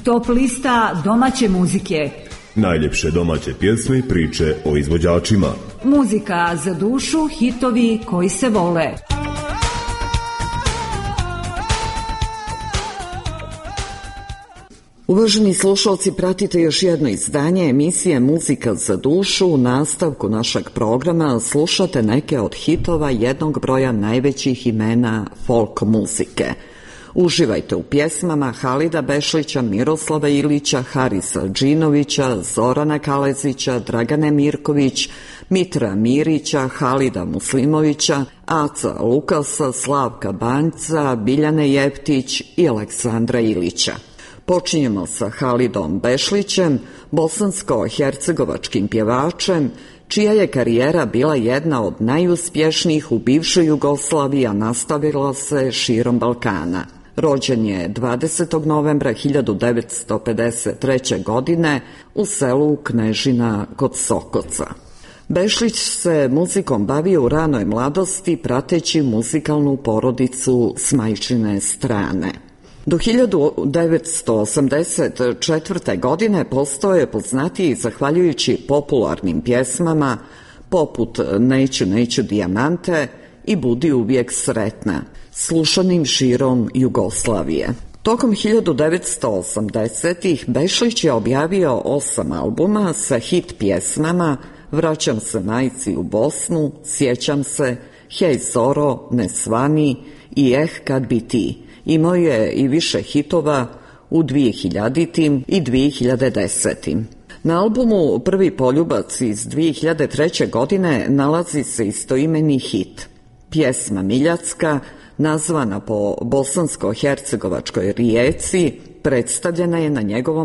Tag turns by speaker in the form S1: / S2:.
S1: Top lista domaće muzike.
S2: Najljepše domaće pjesme i priče o izvođačima.
S1: Muzika za dušu, hitovi koji se vole.
S3: Uvaženi slušalci, pratite još jedno izdanje emisije Muzika za dušu. U nastavku našeg programa slušate neke od hitova jednog broja najvećih imena folk muzike. Uživajte u pjesmama Halida Bešlića, Miroslava Ilića, Harisa Džinovića, Zorana Kalezića, Dragane Mirković, Mitra Mirića, Halida Muslimovića, Aca Lukasa, Slavka Banjca, Biljane Jeftić i Aleksandra Ilića. Počinjemo sa Halidom Bešlićem, bosansko-hercegovačkim pjevačem, čija je karijera bila jedna od najuspješnijih u bivšoj Jugoslaviji, a nastavila se širom Balkana. Rođen je 20. novembra 1953. godine u selu Knežina kod Sokoca. Bešlić se muzikom bavio u ranoj mladosti, prateći muzikalnu porodicu s majčine strane. Do 1984. godine postao je poznatiji zahvaljujući popularnim pjesmama poput Neću dijamante i Budi uvijek sretna, slušanim širom Jugoslavije. Tokom 1980-ih Bešlić je objavio 8 albuma sa hit pjesmama Vraćam se majci u Bosnu, Sjećam se, Hej Zoro, Ne svani i Kad bi ti. Imao je i više hitova u 2000. i 2010. Na albumu Prvi poljubac iz 2003. godine nalazi se istoimeni hit. Pjesma Miljacka, nazvana po bosansko-hercegovačkoj rijeci, predstavljena je na njegovom